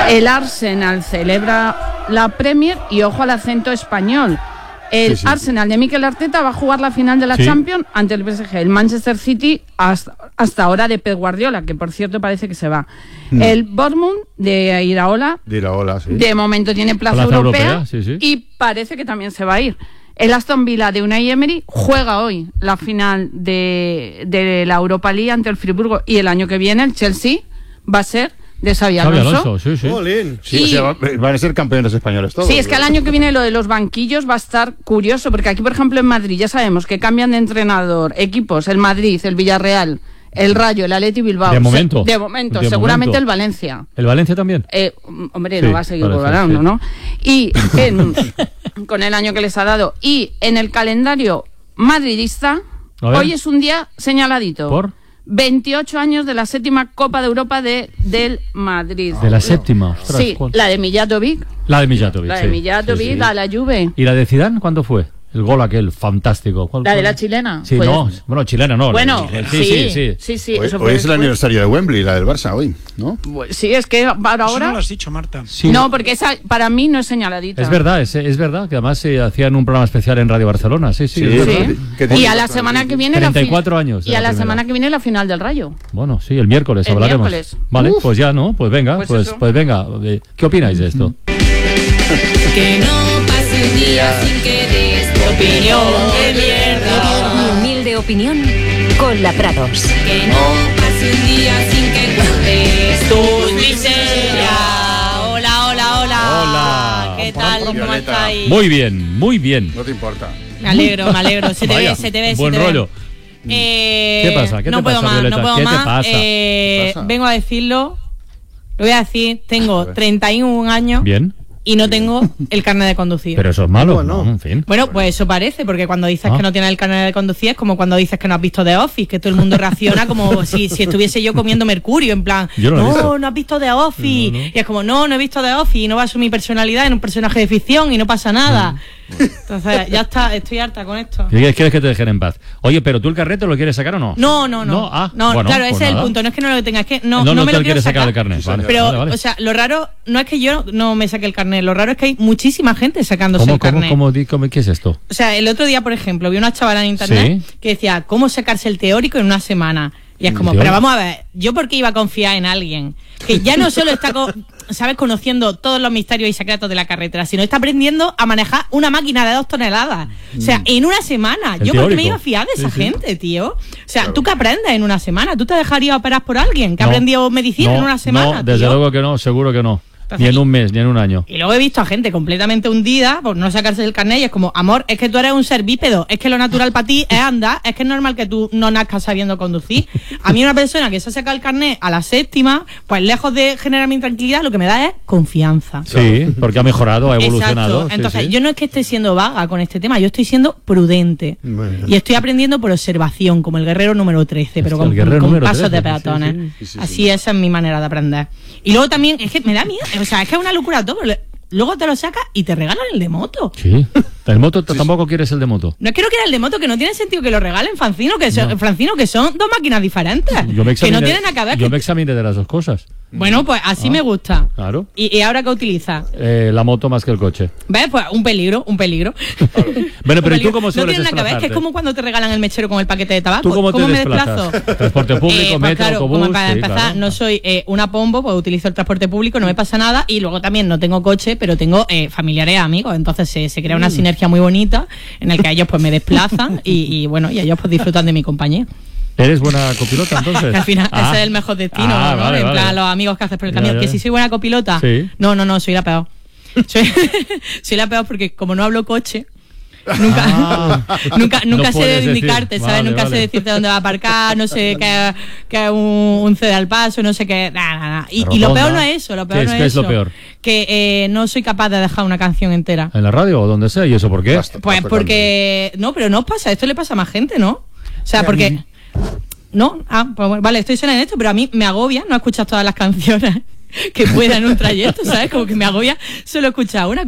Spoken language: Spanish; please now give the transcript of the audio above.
El Arsenal celebra la Premier y ojo al acento español. El Arsenal de Mikel Arteta va a jugar la final de la Champions ante el PSG. El Manchester City hasta ahora de Pep Guardiola, que por cierto parece que se va. El Bournemouth de Iraola, de momento tiene plaza europea y parece que también se va a ir. El Aston Villa de Unai Emery juega hoy la final de la Europa League ante el Friburgo, y el año que viene el Chelsea va a ser de Xabi Alonso. Sí, o sea, van a ser campeones españoles todos. Sí, es que el año que viene lo de los banquillos va a estar curioso, porque aquí, por ejemplo, en Madrid ya sabemos que cambian de entrenador equipos, el Madrid, el Villarreal, el Rayo, el Athletic Bilbao. De momento. Seguramente el Valencia. ¿El Valencia también? Hombre, no va a seguir volando, ¿no? Y con el año que les ha dado. Y en el calendario madridista, hoy es un día señaladito. ¿Por? 28 años de la 7ª Copa de Europa del Madrid. ¿De la 7ª? Ostras, sí, ¿cuál? La de Mijatovic. La de Mijatovic, la Juve. ¿Y la de Zidane cuándo fue? El gol aquel, fantástico. ¿La de la chilena? Sí, bueno, chilena no. Bueno, sí. Hoy es el aniversario de Wembley, la del Barça, hoy, ¿no? Sí, es que ahora... Eso no lo has dicho, Marta. Sí. No, porque esa para mí no es señaladita. Es verdad, que además se hacían un programa especial en Radio Barcelona, sí. Y a la semana que viene... 34 años. Y a la semana que viene la final del Rayo. Bueno, sí, el miércoles hablaremos. Vale, pues ya, ¿no? Pues venga, pues venga. ¿Qué opináis de esto? Que no pase un día sin que des tu opinión de mierda. Mi humilde opinión con la Prados. Que no pase un día sin que cuentes tus miserias. Hola. ¿Qué tal? ¿Cómo estáis? Muy bien. No te importa. Me alegro. Se te ve. Buen rollo. ¿Qué pasa? ¿Qué te pasa, Violeta? No puedo más. ¿Qué pasa? Vengo a decirlo. Lo voy a decir. Tengo 31 años. Bien. Y no tengo el carnet de conducir. Pero eso es malo, ¿no? En fin. Bueno, pues eso parece, porque cuando dices que no tienes el carnet de conducir es como cuando dices que no has visto The Office, que todo el mundo reacciona como si estuviese yo comiendo mercurio, en plan, no has visto The Office. No. Y es como, no he visto The Office, y no baso mi personalidad en un personaje de ficción y no pasa nada. Entonces, ya está, estoy harta con esto. ¿Quieres que te dejen en paz? Oye, ¿pero tú el carnet te lo quieres sacar o no? No. Bueno, claro, ese pues es el punto. No es que no lo tenga, es que no me lo quiero quiero sacar del carnet. Vale. Pero, o sea, lo raro no es que yo no me saque el carnet, lo raro es que hay muchísima gente sacándose el carnet. ¿Qué es esto? O sea, el otro día, por ejemplo, vi una chavala en internet que decía, ¿cómo sacarse el teórico en una semana? Y es como, pero vamos a ver, ¿yo por qué iba a confiar en alguien que ya no solo está conociendo todos los misterios y secretos de la carretera, sino está aprendiendo a manejar una máquina de 2 toneladas? O sea, en una semana. ¿Yo por qué me iba a fiar de esa gente, tío? O sea, ¿tú qué aprendes en una semana? ¿Tú te dejarías operar por alguien que ha aprendido medicina en una semana? No, desde luego que no, seguro que no. Entonces, ni en un mes, ni en un año. Y luego he visto a gente completamente hundida por no sacarse el carnet y es como, amor, es que tú eres un ser bípedo, es que lo natural para ti es andar, es que es normal que tú no nazcas sabiendo conducir. A mí una persona que se ha sacado el carnet a la 7ª, pues lejos de generarme intranquilidad, lo que me da es confianza. Sí, porque ha mejorado, ha evolucionado. Exacto. Entonces, yo no es que esté siendo vaga con este tema, yo estoy siendo prudente. Y estoy aprendiendo por observación, como el guerrero número 13, pero con pasos de peatones. Así esa es mi manera de aprender. Y luego también, es que me da miedo. O sea, es que es una locura todo. Luego te lo sacas y te regalan el de moto. Sí. ¿El moto tampoco quieres el de moto? No es que no quiera el de moto, que no tiene sentido que lo regalen, Francino, que son 2 máquinas diferentes. Que no tienen nada que ver. Yo me examiné de las dos cosas. Bueno, pues así me gusta. Claro. ¿Y ahora qué utilizas? La moto más que el coche. ¿Ves? Pues un peligro. Bueno, pero ¿y tú cómo sueles desplazarte? No tiene nada que ver, es que es como cuando te regalan el mechero con el paquete de tabaco. ¿Tú cómo te desplazo? ¿Transporte público, metro, claro, autobús? Como para empezar, no soy una pombo, pues utilizo el transporte público, no me pasa nada. Y luego también no tengo coche, pero tengo familiares, amigos. Entonces se crea una sinergia muy bonita en el que ellos pues me desplazan y bueno, y ellos pues disfrutan de mi compañía. ¿Eres buena copilota, entonces? Al final, ese es el mejor destino, ¿no? Vale, en plan, los amigos que haces por el camión. Que si soy buena copilota, sí. No, soy la peor. Soy la peor porque como no hablo coche, nunca no sé indicarte, ¿sabes? Nunca sé decirte dónde va a aparcar, no sé qué es un cede al paso, no sé qué, nada. Y lo peor no es eso, ¿Qué es lo peor? Que no soy capaz de dejar una canción entera. ¿En la radio o donde sea? ¿Y eso por qué? Pues porque... No, pero no pasa, esto le pasa a más gente, ¿no? O sea, porque... No, pues vale, estoy sola en esto, pero a mí me agobia no escuchar todas las canciones que pueda en un trayecto, ¿sabes? Como que me agobia solo escuchar una.